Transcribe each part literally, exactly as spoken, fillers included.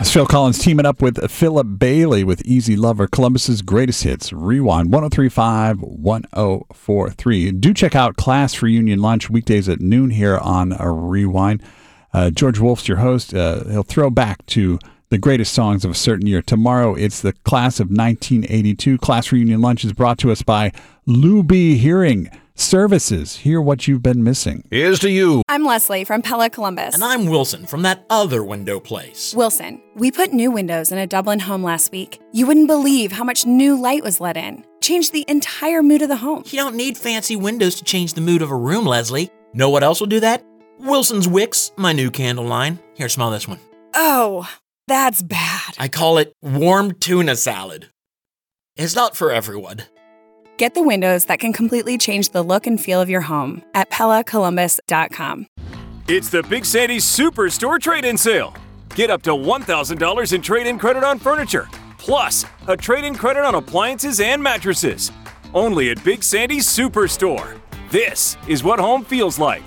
It's Phil Collins teaming up with Philip Bailey with Easy Lover, Columbus's greatest hits. Rewind one oh three point five, one oh four point three. Do check out Class Reunion Lunch weekdays at noon here on a Rewind. Uh, George Wolf's your host. Uh, he'll throw back to the greatest songs of a certain year. Tomorrow, it's the class of nineteen eighty-two. Class Reunion Lunch is brought to us by Luby Hearing Services. Hear what you've been missing. Here's to you. I'm Leslie from Pella Columbus. And I'm Wilson from that other window place. Wilson, we put new windows in a Dublin home last week. You wouldn't believe how much new light was let in. Changed the entire mood of the home. You don't need fancy windows to change the mood of a room, Leslie. Know what else will do that? Wilson's Wicks, my new candle line. Here, smell this one. Oh, that's bad. I call it warm tuna salad. It's not for everyone. Get the windows that can completely change the look and feel of your home at Pella Columbus dot com. It's the Big Sandy's Superstore Trade-In Sale. Get up to one thousand dollars in trade-in credit on furniture, plus a trade-in credit on appliances and mattresses. Only at Big Sandy's Superstore. This is what home feels like.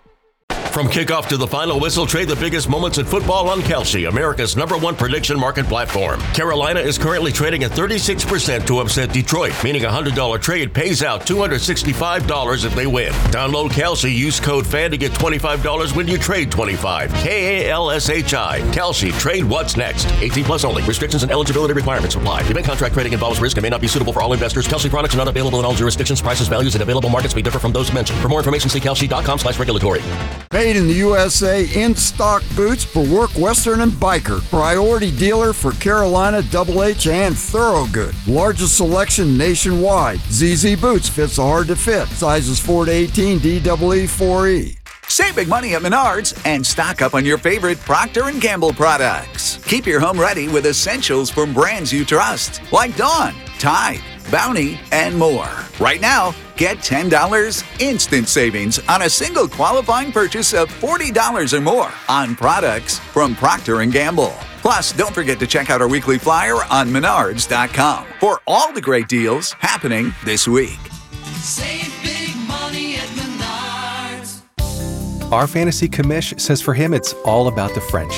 From kickoff to the final whistle, trade the biggest moments in football on Kelsey, America's number one prediction market platform. Carolina is currently trading at thirty-six percent to upset Detroit, meaning a one hundred dollars trade pays out two hundred sixty-five dollars if they win. Download Kelsey, use code FAN to get twenty-five dollars when you trade twenty-five dollars. K A L S H I. Kelsey, trade what's next. eighteen plus only. Restrictions and eligibility requirements apply. Event contract trading involves risk and may not be suitable for all investors. Kelsey products are not available in all jurisdictions. Prices, values, and available markets may differ from those mentioned. For more information, see kelsey dot com slash regulatory. Made in the U S A, in-stock boots for work, Western, and biker. Priority dealer for Carolina, Double H, and Thorogood. Largest selection nationwide. Z Z Boots fits the hard to fit. Sizes four to eighteen, D E E four E. Save big money at Menards and stock up on your favorite Procter and Gamble products. Keep your home ready with essentials from brands you trust, like Dawn, Tide, Bounty, and more. Right now, get ten dollars instant savings on a single qualifying purchase of forty dollars or more on products from Procter and Gamble. Plus, don't forget to check out our weekly flyer on menards dot com for all the great deals happening this week. Save big money at Menards. Our fantasy commish says for him it's all about the friendship.